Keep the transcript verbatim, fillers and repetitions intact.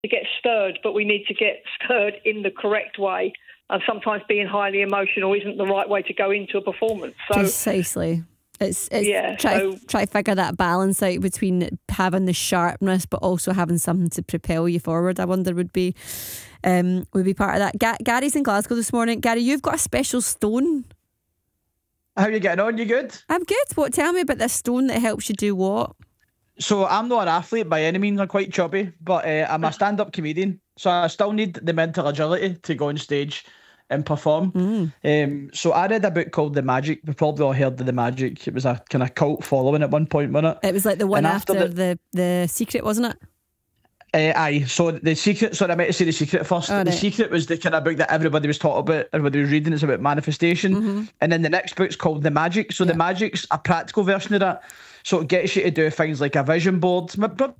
to get stirred, but we need to get stirred in the correct way. And sometimes being highly emotional isn't the right way to go into a performance. So, precisely. It's, it's yeah, try, so, try to figure that balance out between having the sharpness but also having something to propel you forward. I wonder would be um, would be part of that. Ga- Gary's in Glasgow this morning. Gary, you've got a special stone. How are you getting on? You good? I'm good. What? Tell me about this stone that helps you do what? So I'm not an athlete by any means. I'm quite chubby, but uh, I'm a stand-up comedian. So I still need the mental agility to go on stage and perform. Mm. Um, so I read a book called The Magic. We've probably all heard of The Magic. It was a kind of cult following at one point, wasn't it? It was like the one And after, after the, the, the Secret, wasn't it? Uh, aye, so The Secret, sorry, I meant to say The Secret first. Oh, The right. Secret was the kind of book that everybody was talking about, everybody was reading. It's about manifestation. Mm-hmm. And then the next book's called The Magic. So Yeah. The Magic's a practical version of that. So it gets you to do things like a vision board, but